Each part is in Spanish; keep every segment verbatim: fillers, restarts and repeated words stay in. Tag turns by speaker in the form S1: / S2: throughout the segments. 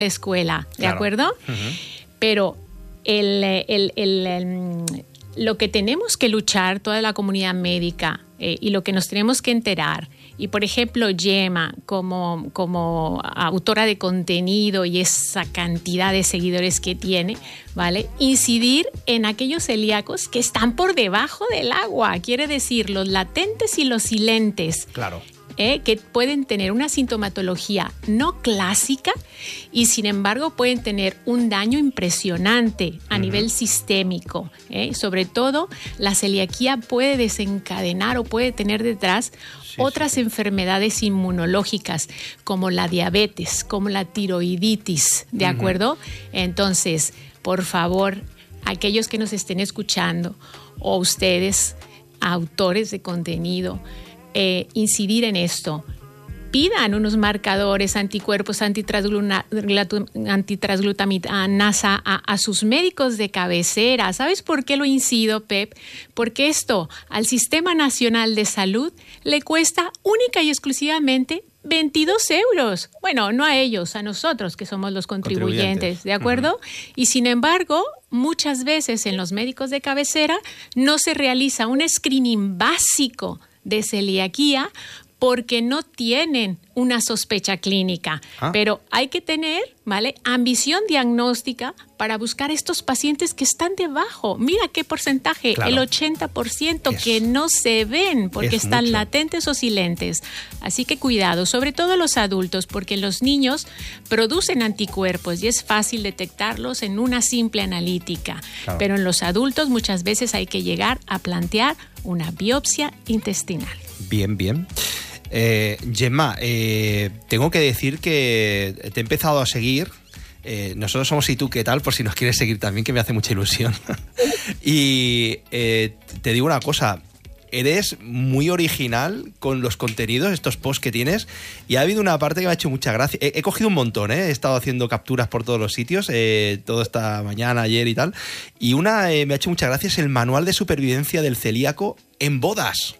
S1: escuela, ¿de
S2: claro.
S1: acuerdo?
S2: Uh-huh.
S1: Pero el, el, el, el, lo que tenemos que luchar toda la comunidad médica eh, y lo que nos tenemos que enterar, y por ejemplo Gemma como, como autora de contenido y esa cantidad de seguidores que tiene, ¿vale? Incidir en aquellos celíacos que están por debajo del agua, quiere decir los latentes y los silentes.
S2: Claro.
S1: Eh, que pueden tener una sintomatología no clásica y sin embargo pueden tener un daño impresionante a uh-huh. nivel sistémico. Eh. Sobre todo la celiaquía puede desencadenar o puede tener detrás sí, otras sí. enfermedades inmunológicas como la diabetes, como la tiroiditis, ¿de uh-huh. acuerdo? Entonces, por favor, aquellos que nos estén escuchando o ustedes, autores de contenido, Eh, incidir en esto. Pidan unos marcadores anticuerpos antitransglutaminasa a, a sus médicos de cabecera. ¿Sabes por qué lo incido, Pep? Porque esto al Sistema Nacional de Salud le cuesta única y exclusivamente veintidós euros. Bueno, no a ellos, a nosotros que somos los contribuyentes, contribuyentes. ¿De acuerdo? Uh-huh. Y sin embargo, muchas veces en los médicos de cabecera no se realiza un screening básico de celiaquía porque no tienen una sospecha clínica. Ah. Pero hay que tener, ¿vale?, ambición diagnóstica para buscar estos pacientes que están debajo. Mira qué porcentaje, claro. el ochenta por ciento es, que no se ven porque están mucho. latentes o silentes. Así que cuidado, sobre todo los adultos, porque los niños producen anticuerpos y es fácil detectarlos en una simple analítica. Claro. Pero en los adultos muchas veces hay que llegar a plantear una biopsia intestinal.
S2: Bien, bien. Eh, Gemma, eh, tengo que decir que te he empezado a seguir. Eh, nosotros somos Y tú qué tal, por si nos quieres seguir también, que me hace mucha ilusión. Y eh, te digo una cosa, eres muy original con los contenidos, estos posts que tienes, y ha habido una parte que me ha hecho mucha gracia. He, he cogido un montón, ¿eh? He estado haciendo capturas por todos los sitios, eh, toda esta mañana, ayer y tal, y una eh, me ha hecho mucha gracia, es el manual de supervivencia del celíaco en bodas.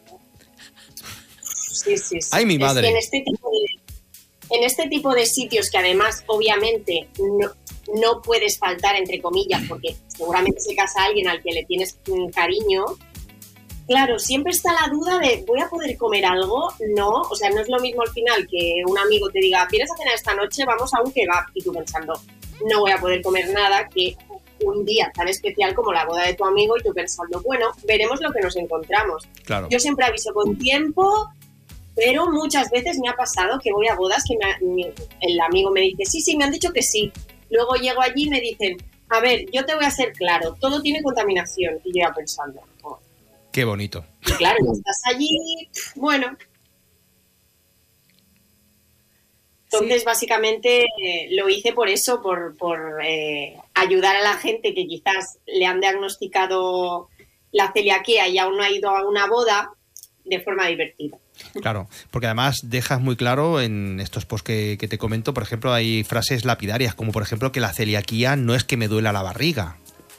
S3: Sí, sí, sí.
S2: ¡Ay, mi madre!
S3: Es que en, este tipo de, en este tipo de sitios que además, obviamente, no, no puedes faltar, entre comillas, porque seguramente se casa alguien al que le tienes cariño, claro, siempre está la duda de ¿voy a poder comer algo? No, o sea, no es lo mismo al final que un amigo te diga ¿vienes a cenar esta noche? Vamos a un kebab. Y tú pensando, no voy a poder comer nada, que un día tan especial como la boda de tu amigo, y tú pensando, bueno, veremos lo que nos encontramos.
S2: Claro.
S3: Yo siempre aviso con tiempo. Pero muchas veces me ha pasado que voy a bodas que me, mi, el amigo me dice, sí, sí, me han dicho que sí. Luego llego allí y me dicen, a ver, yo te voy a ser claro, todo tiene contaminación. Y yo ya pensando, oh.
S2: Qué bonito.
S3: Y claro, estás allí, bueno. Entonces, sí. básicamente, eh, lo hice por eso, por, por eh, ayudar a la gente que quizás le han diagnosticado la celiaquía y aún no ha ido a una boda de forma divertida.
S2: Claro, porque además dejas muy claro en estos posts que, que te comento, por ejemplo, hay frases lapidarias, como por ejemplo que la celiaquía no es que me duela la barriga.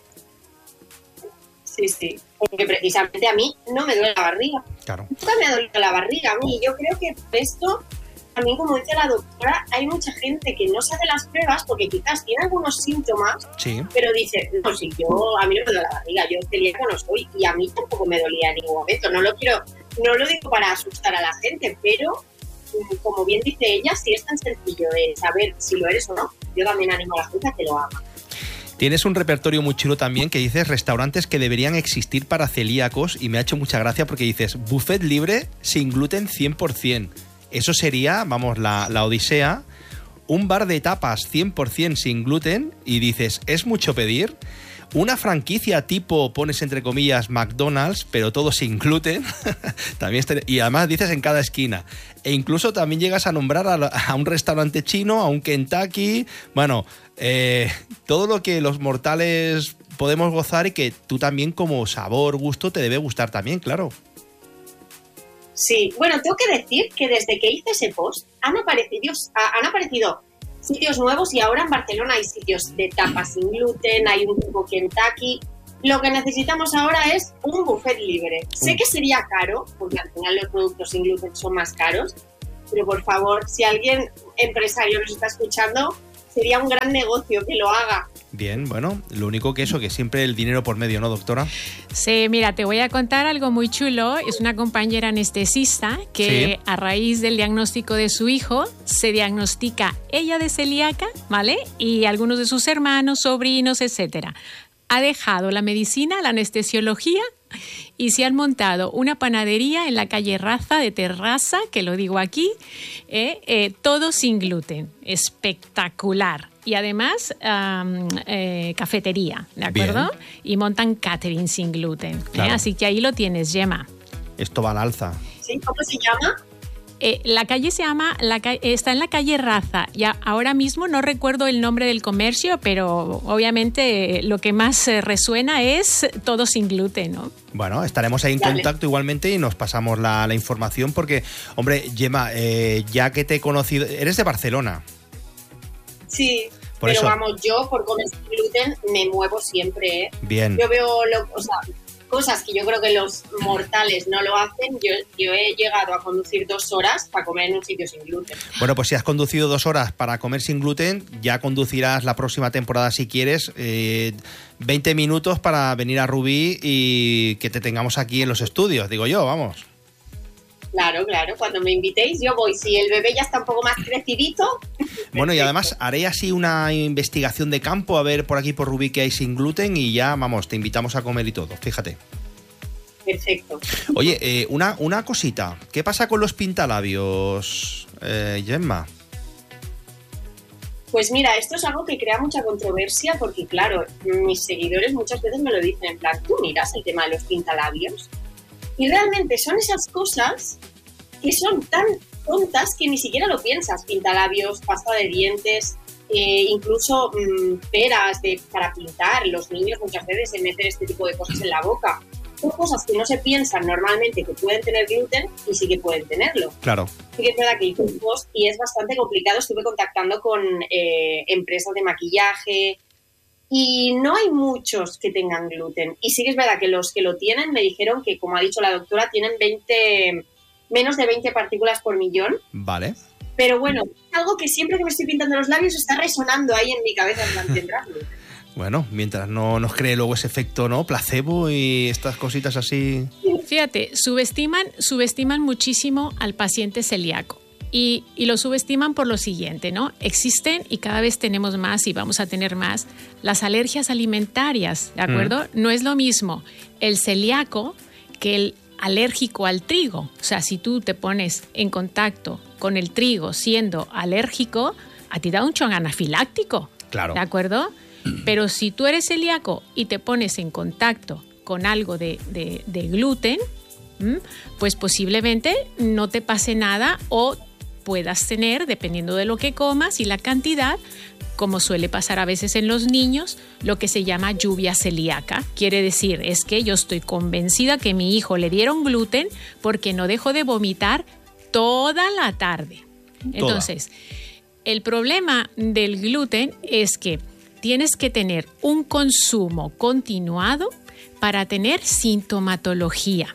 S3: Sí, sí, porque precisamente a mí no me duele la barriga.
S2: Claro.
S3: Nunca me ha dolido la barriga a mí. Yo creo que esto, también como dice la doctora, hay mucha gente que no se hace las pruebas porque quizás tiene algunos síntomas,
S2: sí. pero
S3: dice, no, si yo, a mí no me duele la barriga, yo celíaco no soy, y a mí tampoco me dolía en ningún momento. No lo quiero... No lo digo para asustar a la gente, pero como bien dice ella, si es tan sencillo de saber si lo eres o no, yo también animo a la gente a que lo haga.
S2: Tienes un repertorio muy chulo también que dices restaurantes que deberían existir para celíacos, y me ha hecho mucha gracia porque dices buffet libre sin gluten cien por ciento. Eso sería, vamos, la, la odisea. Un bar de tapas cien por ciento sin gluten y dices, ¿es mucho pedir? Una franquicia tipo, pones entre comillas, McDonald's, pero todo sin gluten. También este, y además dices en cada esquina. E incluso también llegas a nombrar a, a un restaurante chino, a un Kentucky. Bueno, eh, todo lo que los mortales podemos gozar y que tú también como sabor, gusto, te debe gustar también, claro.
S3: Sí, bueno, tengo que decir que desde que hice ese post han aparecido... Han aparecido sitios nuevos y ahora en Barcelona hay sitios de tapas sin gluten, hay un tipo Kentucky. Lo que necesitamos ahora es un buffet libre. Mm. Sé que sería caro, porque al final los productos sin gluten son más caros, pero por favor, si alguien empresario nos está escuchando, sería un gran negocio que lo haga.
S2: Bien, bueno, lo único que eso, que siempre el dinero por medio, ¿no, doctora?
S1: Sí, mira, te voy a contar algo muy chulo. Es una compañera anestesista que sí. a raíz del diagnóstico de su hijo se diagnostica ella de celíaca, ¿vale? Y algunos de sus hermanos, sobrinos, etcétera. Ha dejado la medicina, la anestesiología y se han montado una panadería en la calle Raza de Terraza, que lo digo aquí, eh, eh, todo sin gluten. Espectacular. Y además um, eh, cafetería, ¿de acuerdo? Bien. Y montan catering sin gluten. Claro. ¿eh? Así que ahí lo tienes, Gemma.
S2: Esto va al alza.
S3: ¿Sí? ¿Cómo se llama?
S1: Eh, la calle se llama, la ca- está en la calle Raza. Ya ahora mismo no recuerdo el nombre del comercio, pero obviamente eh, lo que más eh, resuena es todo sin gluten, ¿no?
S2: Bueno, estaremos ahí en Dale. contacto igualmente y nos pasamos la, la información porque, hombre, Gemma, eh, ya que te he conocido, eres de Barcelona.
S3: Sí,
S2: por
S3: pero
S2: eso.
S3: vamos, yo por comer sin gluten me muevo siempre, ¿eh?
S2: Bien.
S3: Yo veo, lo, o sea, cosas que yo creo que los mortales no lo hacen. Yo, yo he llegado a conducir dos horas para comer en un sitio sin gluten.
S2: Bueno, pues si has conducido dos horas para comer sin gluten, ya conducirás la próxima temporada si quieres eh, veinte minutos para venir a Rubí y que te tengamos aquí en los estudios, digo yo, vamos.
S3: Claro, claro, cuando me invitéis yo voy. Si el bebé ya está un poco más crecidito.
S2: Bueno, y además haré así una investigación de campo, a ver por aquí por Rubí qué hay sin gluten y ya, vamos, te invitamos a comer y todo, fíjate.
S3: Perfecto.
S2: Oye, eh, una, una cosita, ¿qué pasa con los pintalabios, eh, Gemma?
S3: Pues mira, esto es algo que crea mucha controversia porque, claro, mis seguidores muchas veces me lo dicen en plan, ¿tú miras el tema de los pintalabios? Y realmente son esas cosas que son tan tontas que ni siquiera lo piensas. Pintalabios, pasta de dientes, eh, incluso mmm, peras de, para pintar. Los niños muchas veces se meten este tipo de cosas en la boca. Son cosas que no se piensan normalmente que pueden tener gluten y sí que pueden tenerlo.
S2: Claro.
S3: Sí que es verdad que hice un post y es bastante complicado. Estuve contactando con eh, empresas de maquillaje y no hay muchos que tengan gluten. Y sí que es verdad que los que lo tienen me dijeron que, como ha dicho la doctora, tienen veinte, menos de veinte partículas por millón.
S2: Vale.
S3: Pero bueno, algo que siempre que me estoy pintando los labios está resonando ahí en mi cabeza, en plan, ¿tendrá gluten?
S2: Bueno, mientras no nos cree luego ese efecto, ¿no? Placebo y estas cositas así.
S1: Fíjate, subestiman, subestiman muchísimo al paciente celíaco. Y, y lo subestiman por lo siguiente, ¿no? Existen, y cada vez tenemos más y vamos a tener más, las alergias alimentarias, ¿de acuerdo? Mm. No es lo mismo el celíaco que el alérgico al trigo. O sea, si tú te pones en contacto con el trigo siendo alérgico, a ti da un shock anafiláctico.
S2: Claro.
S1: ¿De acuerdo? Pero si tú eres celíaco y te pones en contacto con algo de, de, de gluten, pues posiblemente no te pase nada o puedas tener, dependiendo de lo que comas y la cantidad, como suele pasar a veces en los niños, lo que se llama lluvia celíaca. Quiere decir, es que yo estoy convencida que a mi hijo le dieron gluten porque no dejó de vomitar toda la tarde. Toda. Entonces, el problema del gluten es que tienes que tener un consumo continuado para tener sintomatología.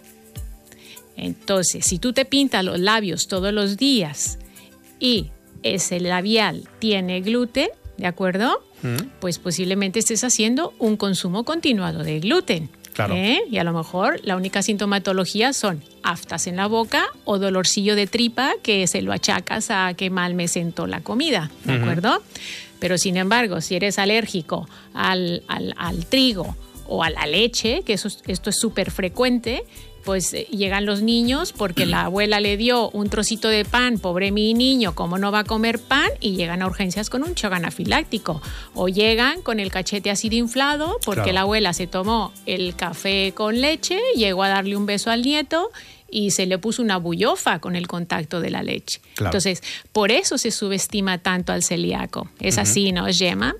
S1: Entonces, si tú te pintas los labios todos los días y ese labial tiene gluten, ¿de acuerdo? ¿Mm? Pues posiblemente estés haciendo un consumo continuado de gluten.
S2: Claro.
S1: ¿eh? Y a lo mejor la única sintomatología son aftas en la boca o dolorcillo de tripa que se lo achacas a que mal me sentó la comida, ¿de uh-huh. acuerdo? Pero sin embargo, si eres alérgico al, al, al trigo o a la leche, que eso, esto es súper frecuente, pues eh, llegan los niños porque la abuela le dio un trocito de pan, pobre mi niño, ¿cómo no va a comer pan? Y llegan a urgencias con un shock anafiláctico. O llegan con el cachete así de inflado porque claro. la abuela se tomó el café con leche, llegó a darle un beso al nieto y se le puso una bullofa con el contacto de la leche. Claro. Entonces, por eso se subestima tanto al celíaco. Es uh-huh. así, ¿no, Gemma?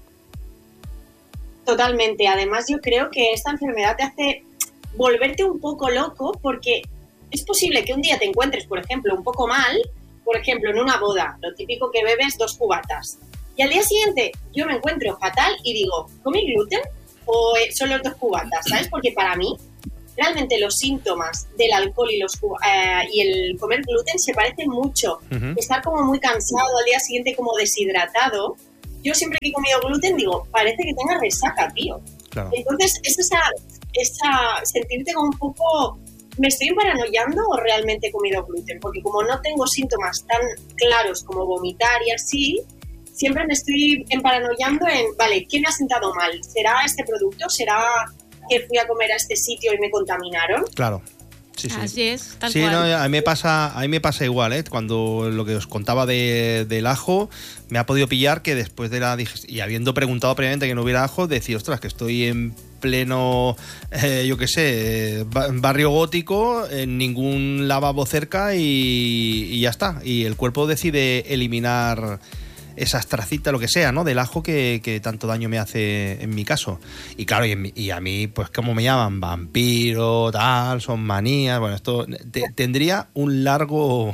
S3: Totalmente. Además, yo creo que esta enfermedad te hace volverte un poco loco porque es posible que un día te encuentres, por ejemplo, un poco mal, por ejemplo, en una boda, lo típico que bebes dos cubatas. Y al día siguiente yo me encuentro fatal y digo, ¿comí gluten o son los dos cubatas? ¿Sabes? Porque para mí, realmente los síntomas del alcohol y, los, uh, y el comer gluten se parecen mucho. Uh-huh. Estar como muy cansado, al día siguiente como deshidratado. yo siempre que he comido gluten digo, parece que tenga resaca, tío.
S2: Claro.
S3: Entonces, es esa, esa sentirte como un poco, ¿me estoy paranoiando o realmente he comido gluten? Porque como no tengo síntomas tan claros como vomitar y así, siempre me estoy paranoiando en, vale, ¿qué me ha sentado mal? ¿Será este producto? ¿Será que fui a comer a este sitio y me contaminaron?
S2: Claro. Sí, sí.
S1: Así es, tal
S2: sí,
S1: cual.
S2: No, a mí me pasa, a mí me pasa igual, ¿eh? Cuando lo que os contaba de, del ajo, me ha podido pillar que después de la digestión, y habiendo preguntado previamente que no hubiera ajo, decir, ostras, que estoy en pleno, eh, yo qué sé, barrio gótico, en ningún lavabo cerca y, y ya está. Y el cuerpo decide eliminar esas tracitas, lo que sea, ¿no? Del ajo que, que tanto daño me hace en mi caso. Y claro, y, en mi, y a mí, pues, ¿cómo me llaman? Vampiro, tal, son manías. Bueno, esto te, tendría un largo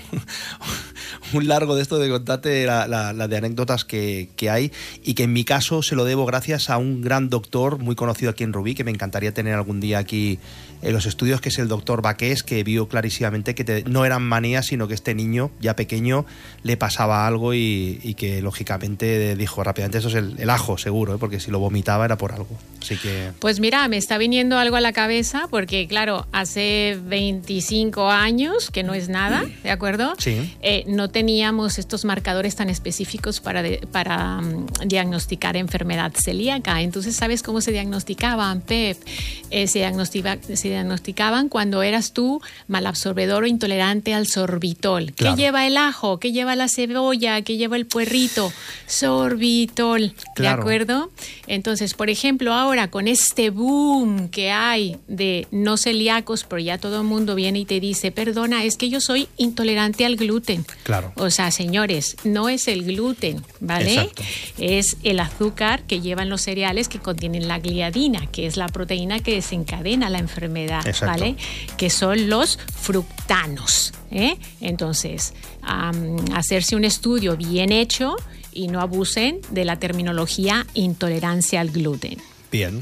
S2: un largo de esto de contarte la, la, la de anécdotas que, que hay, y que en mi caso se lo debo gracias a un gran doctor muy conocido aquí en Rubí, que me encantaría tener algún día aquí en los estudios, que es el doctor Baqués, que vio clarísimamente que te, no eran manías, sino que este niño, ya pequeño, le pasaba algo y, y que lógicamente dijo rápidamente, eso es el, el ajo, seguro, ¿eh? Porque si lo vomitaba era por algo. Así que...
S1: Pues mira, me está viniendo algo a la cabeza, porque claro, hace veinticinco años, que no es nada, ¿de acuerdo?
S2: Sí.
S1: Eh, no teníamos estos marcadores tan específicos para, de, para um, diagnosticar enfermedad celíaca. Entonces, ¿sabes cómo se diagnosticaban, Pep? Eh, se, diagnostica, se diagnosticaban cuando eras tú malabsorbedor o intolerante al sorbitol.
S2: Claro.
S1: ¿Qué lleva el ajo? ¿Qué lleva la cebolla? ¿Qué lleva el puerrito? Sorbitol,
S2: claro.
S1: ¿De acuerdo? Entonces, por ejemplo, ahora con este boom que hay de no celíacos, pero ya todo el mundo viene y te dice, perdona, es que yo soy intolerante al gluten.
S2: Claro.
S1: O sea, señores, no es el gluten, ¿vale?
S2: Exacto.
S1: Es el azúcar que llevan los cereales que contienen la gliadina, que es la proteína que desencadena la enfermedad,
S2: Exacto.
S1: ¿vale? Que son los fructanos, ¿eh? Entonces, um, hacerse un estudio bien hecho y no abusen de la terminología intolerancia al gluten.
S2: Bien.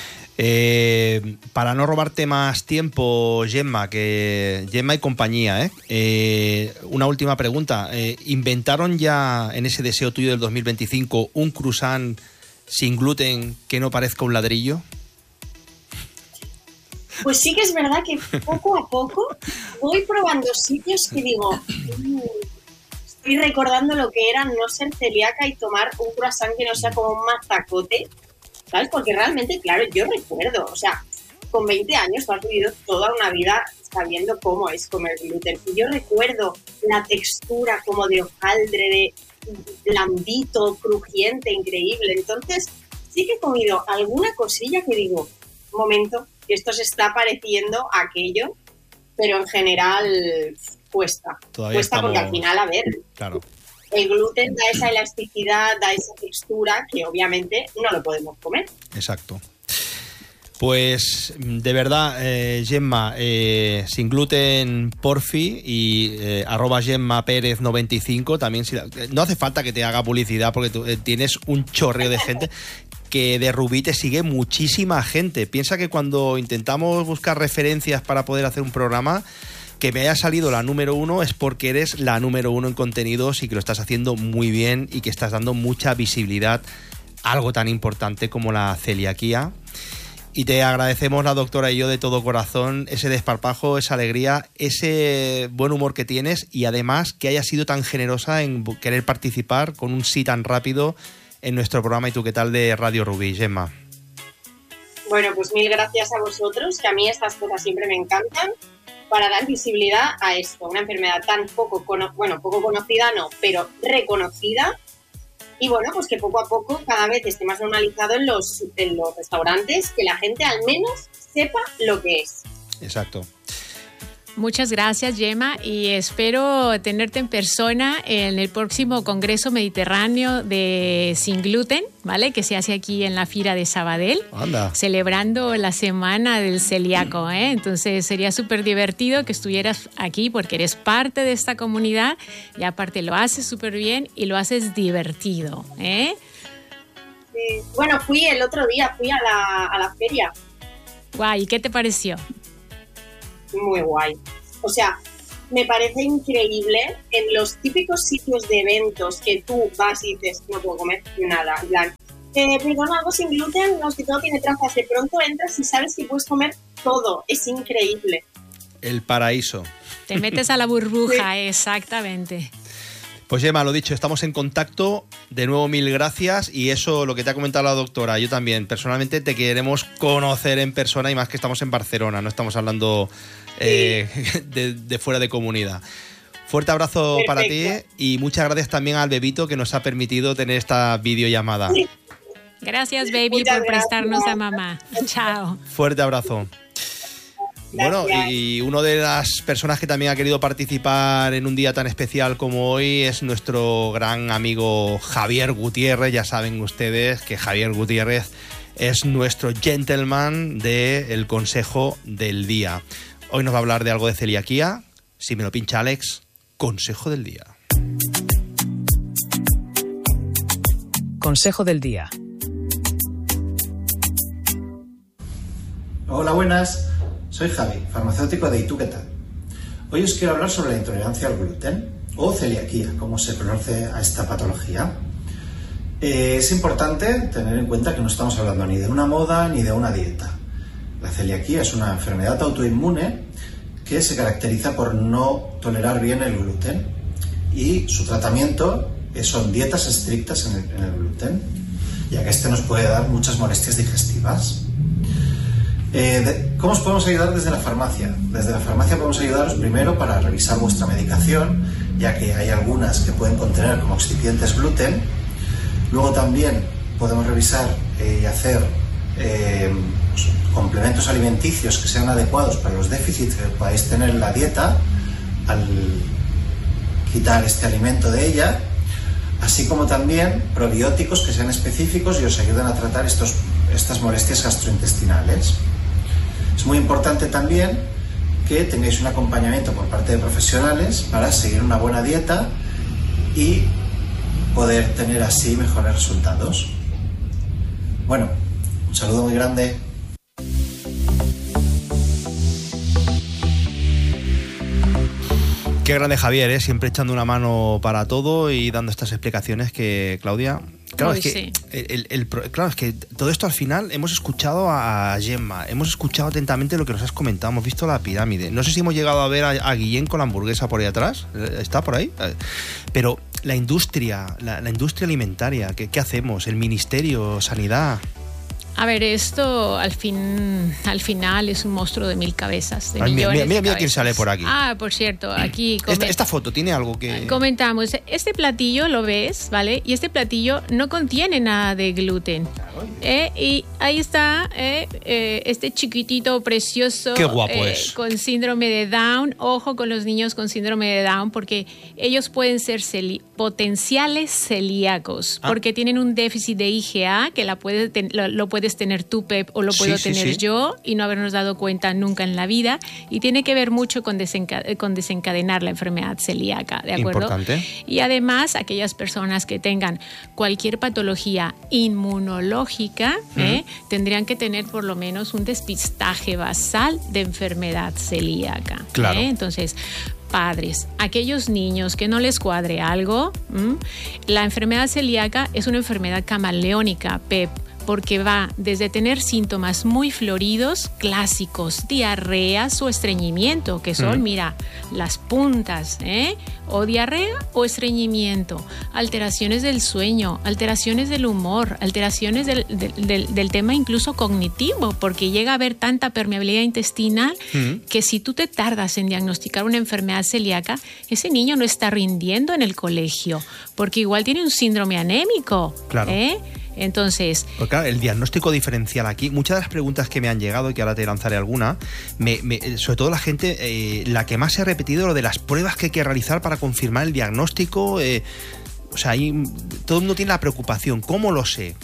S2: Eh, para no robarte más tiempo, Gemma, que Gemma y compañía, ¿eh? Eh, una última pregunta. Eh, ¿Inventaron ya en ese deseo tuyo del dos mil veinticinco un croissant sin gluten que no parezca un ladrillo?
S3: Pues sí que es verdad que poco a poco voy probando sitios que digo, mmm, estoy recordando lo que era no ser celíaca y tomar un croissant que no sea como un mazacote, ¿sabes? Porque realmente, claro, yo recuerdo, o sea, con veinte años tú has vivido toda una vida sabiendo cómo es comer gluten. Y yo recuerdo la textura como de hojaldre, de blandito, crujiente, increíble. Entonces, sí que he comido alguna cosilla que digo, un momento, que esto se está pareciendo a aquello, pero en general cuesta.
S2: Todavía
S3: cuesta
S2: estamos...
S3: porque al final, a ver,
S2: claro.
S3: El gluten da esa elasticidad, da esa textura que obviamente no lo podemos comer.
S2: Exacto. Pues de verdad, eh, Gemma, eh, sin gluten porfi y eh, arroba Gemma Pérez noventa y cinco, también si, no hace falta que te haga publicidad porque tú eh, tienes un chorreo de gente que de Rubí te sigue muchísima gente. Piensa que cuando intentamos buscar referencias para poder hacer un programa, que me haya salido la número uno es porque eres la número uno en contenidos y que lo estás haciendo muy bien y que estás dando mucha visibilidad a algo tan importante como la celiaquía. Y te agradecemos, la doctora y yo, de todo corazón, ese desparpajo, esa alegría, ese buen humor que tienes y además que hayas sido tan generosa en querer participar con un sí tan rápido en nuestro programa Y tú qué tal de Radio Rubí, Gemma.
S3: Bueno, pues mil gracias a vosotros, que a mí estas cosas siempre me encantan, para dar visibilidad a esto, una enfermedad tan poco, cono- bueno, poco conocida no, pero reconocida. Y bueno, pues que poco a poco cada vez esté más normalizado en los, en los restaurantes, que la gente al menos sepa lo que es.
S2: Exacto.
S1: Muchas gracias, Gemma, y espero tenerte en persona en el próximo Congreso Mediterráneo de Sin Gluten, ¿vale? Que se hace aquí en la Fira de Sabadell,
S2: Anda.
S1: celebrando la Semana del Celíaco, ¿eh? Entonces sería súper divertido que estuvieras aquí porque eres parte de esta comunidad y aparte lo haces súper bien y lo haces divertido, ¿eh?
S3: Eh, bueno, fui el otro día, fui a la, a la feria.
S1: Guay, ¿y qué te pareció?
S3: Muy guay. O sea, me parece increíble en los típicos sitios de eventos que tú vas y dices, no puedo comer nada, en plan, eh, perdón, algo sin gluten, no, si todo tiene trazas, de pronto entras y sabes que puedes comer todo, es increíble.
S2: El paraíso.
S1: Te metes a la burbuja, sí. Exactamente.
S2: Pues Gemma, lo dicho, estamos en contacto. De nuevo, mil gracias. Y eso, lo que te ha comentado la doctora, yo también, personalmente te queremos conocer en persona y más que estamos en Barcelona, no estamos hablando eh, sí. de, de fuera de comunidad. Fuerte abrazo Perfecto. Para ti y muchas gracias también al bebito que nos ha permitido tener esta videollamada. Sí.
S1: Gracias, baby, muchas por gracias. Prestarnos a mamá. Chao.
S2: Fuerte abrazo. Gracias. Bueno, y una de las personas que también ha querido participar en un día tan especial como hoy es nuestro gran amigo Javier Gutiérrez. Ya saben ustedes que Javier Gutiérrez es nuestro gentleman del Consejo del Día. Hoy nos va a hablar de algo de celiaquía. Si me lo pincha Alex, Consejo del Día.
S4: Consejo del Día.
S5: Hola, buenas. Soy Javi, farmacéutico de ¿Y tú qué tal? Hoy os quiero hablar sobre la intolerancia al gluten, o celiaquía, como se conoce a esta patología. Eh, es importante tener en cuenta que no estamos hablando ni de una moda ni de una dieta. La celiaquía es una enfermedad autoinmune que se caracteriza por no tolerar bien el gluten y su tratamiento son dietas estrictas en el, en el gluten, ya que este nos puede dar muchas molestias digestivas. Eh, de, ¿Cómo os podemos ayudar desde la farmacia? Desde la farmacia podemos ayudaros primero para revisar vuestra medicación, ya que hay algunas que pueden contener como excipientes gluten. Luego también podemos revisar eh, y hacer eh, complementos alimenticios que sean adecuados para los déficits que podáis tener en la dieta al quitar este alimento de ella, así como también probióticos que sean específicos y os ayuden a tratar estos, estas molestias gastrointestinales. Es muy importante también que tengáis un acompañamiento por parte de profesionales para seguir una buena dieta y poder tener así mejores resultados. Bueno, un saludo muy grande.
S2: Qué grande Javier, ¿eh? Siempre echando una mano para todo y dando estas explicaciones que, Claudia... Claro, Uy, es que sí. el, el, el, claro, es que todo esto al final hemos escuchado a Gemma, hemos escuchado atentamente lo que nos has comentado, hemos visto la pirámide. No sé si hemos llegado a ver a, a Guillén con la hamburguesa por ahí atrás, ¿está por ahí? Pero la industria, la, la industria alimentaria, ¿qué, qué hacemos? El Ministerio, Sanidad...
S1: A ver, esto al fin, al final es un monstruo de mil cabezas, de
S2: Ay,
S1: millones
S2: mira, mira,
S1: de
S2: mira quién sale por aquí.
S1: Ah, por cierto, aquí...
S2: Esta, esta foto tiene algo que...
S1: Comentamos, este platillo lo ves, ¿vale? Y este platillo no contiene nada de gluten. ¿eh? Y ahí está eh, eh, este chiquitito precioso.
S2: Qué guapo
S1: eh,
S2: es.
S1: Con síndrome de Down. Ojo con los niños con síndrome de Down porque ellos pueden ser celi- potenciales celíacos ah. porque tienen un déficit de I G A que la puede ten- lo, lo puedes tener tú, Pep, o lo puedo sí, sí, tener sí. yo y no habernos dado cuenta nunca en la vida y tiene que ver mucho con, desenca- con desencadenar la enfermedad celíaca, ¿de acuerdo?
S2: Importante.
S1: Y además aquellas personas que tengan cualquier patología inmunológica uh-huh. ¿eh? tendrían que tener por lo menos un despistaje basal de enfermedad celíaca.
S2: Claro.
S1: ¿eh? Entonces, padres, aquellos niños que no les cuadre algo, ¿m? La enfermedad celíaca es una enfermedad camaleónica, Pep, porque va desde tener síntomas muy floridos, clásicos, diarreas o estreñimiento, que son, mm. mira, las puntas, ¿eh? O diarrea o estreñimiento, alteraciones del sueño, alteraciones del humor, alteraciones del, del, del, del tema incluso cognitivo, porque llega a haber tanta permeabilidad intestinal mm. que si tú te tardas en diagnosticar una enfermedad celíaca, ese niño no está rindiendo en el colegio, porque igual tiene un síndrome anémico,
S2: claro.
S1: ¿eh? Entonces...
S2: Pues claro, el diagnóstico diferencial aquí, muchas de las preguntas que me han llegado, y que ahora te lanzaré alguna, me, me, sobre todo la gente, eh, la que más se ha repetido, lo de las pruebas que hay que realizar para confirmar el diagnóstico, eh, o sea, ahí todo el mundo tiene la preocupación, ¿cómo lo sé?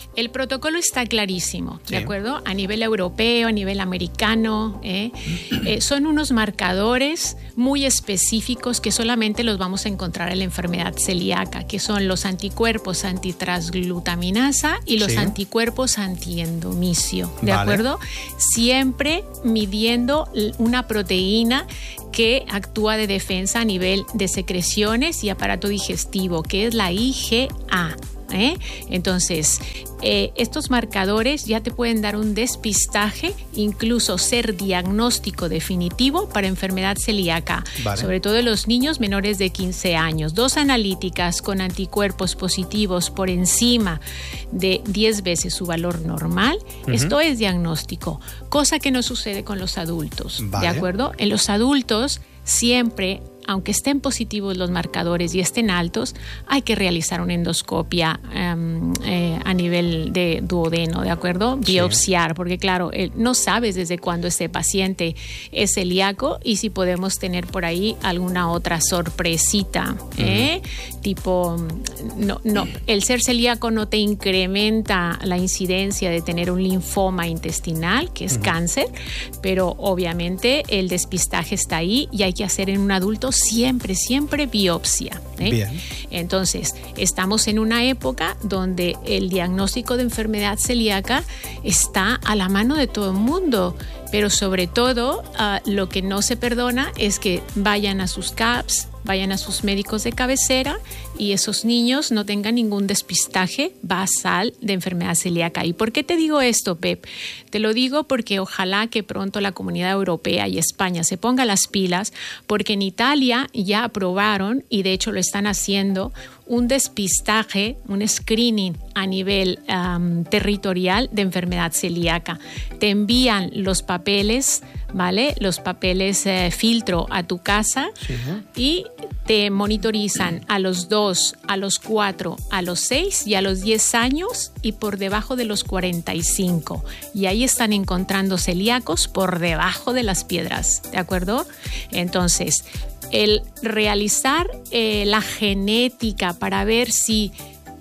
S1: El protocolo está clarísimo,
S2: Sí.
S1: ¿de acuerdo? A nivel europeo, a nivel americano, ¿eh? Eh, son unos marcadores muy específicos que solamente los vamos a encontrar en la enfermedad celíaca, que son los anticuerpos antitransglutaminasa y los
S2: Sí.
S1: anticuerpos antiendomicio, ¿de
S2: Vale.
S1: acuerdo? Siempre midiendo l- una proteína que actúa de defensa a nivel de secreciones y aparato digestivo, que es la I G A. ¿eh? Entonces, eh, estos marcadores ya te pueden dar un despistaje, incluso ser diagnóstico definitivo para enfermedad celíaca,
S2: Vale.
S1: sobre todo en los niños menores de quince años. Dos analíticas con anticuerpos positivos por encima de diez veces su valor normal,
S2: Ujú.
S1: esto es diagnóstico, cosa que no sucede con los adultos,
S2: Vale.
S1: ¿de acuerdo? En los adultos siempre, aunque estén positivos los marcadores y estén altos, hay que realizar una endoscopia um, eh, a nivel de duodeno, ¿de acuerdo?
S2: Sí.
S1: Biopsiar, porque claro, eh, no sabes desde cuándo este paciente es celíaco y si podemos tener por ahí alguna otra sorpresita, ¿eh? Uh-huh. Tipo, no, no, el ser celíaco no te incrementa la incidencia de tener un linfoma intestinal, que es uh-huh. cáncer, pero obviamente el despistaje está ahí y hay que hacer en un adulto siempre, siempre biopsia. ¿eh?
S2: Bien.
S1: Entonces, estamos en una época donde el diagnóstico de enfermedad celíaca está a la mano de todo el mundo, pero sobre todo uh, lo que no se perdona es que vayan a sus C A Ps, vayan a sus médicos de cabecera y esos niños no tengan ningún despistaje basal de enfermedad celíaca. ¿Y por qué te digo esto, Pep? Te lo digo porque ojalá que pronto la Comunidad Europea y España se ponga las pilas, porque en Italia ya aprobaron, y de hecho lo están haciendo, un despistaje, un screening a nivel um, territorial de enfermedad celíaca. Te envían los papeles, ¿vale? Los papeles eh, filtro a tu casa, sí, ¿eh? Y te monitorizan a los dos, a los cuatro, a los seis y a los diez años y por debajo de los cuarenta y cinco. Y ahí están encontrando celíacos por debajo de las piedras, ¿de acuerdo? Entonces, el realizar eh, la genética para ver si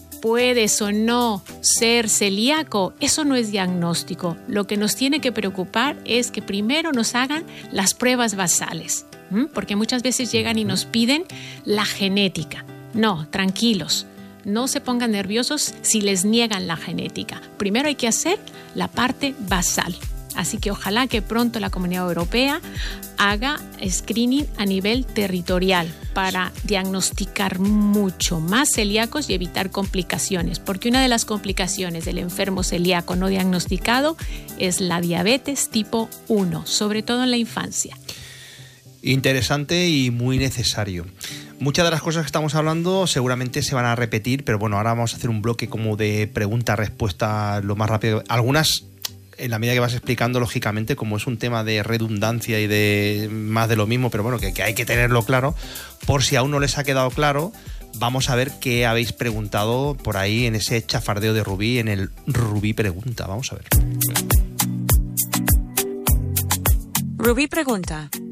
S1: puedes o no ser celíaco, eso no es diagnóstico. Lo que nos tiene que preocupar es que primero nos hagan las pruebas basales, ¿m? Porque muchas veces llegan y nos piden la genética. No, tranquilos, no se pongan nerviosos si les niegan la genética. Primero hay que hacer la parte basal. Así que ojalá que pronto la Comunidad Europea haga screening a nivel territorial para diagnosticar mucho más celíacos y evitar complicaciones, porque una de las complicaciones del enfermo celíaco no diagnosticado es la diabetes tipo uno, sobre todo en la infancia.
S2: Interesante y muy necesario. Muchas de las cosas que estamos hablando seguramente se van a repetir, pero bueno, ahora vamos a hacer un bloque como de pregunta-respuesta lo más rápido. Algunas, en la medida que vas explicando, lógicamente, como es un tema de redundancia y de más de lo mismo, pero bueno, que, que hay que tenerlo claro. Por si aún no les ha quedado claro, vamos a ver qué habéis preguntado por ahí en ese chafardeo de Rubí, en el Rubí Pregunta. Vamos a ver.
S4: Rubí Pregunta.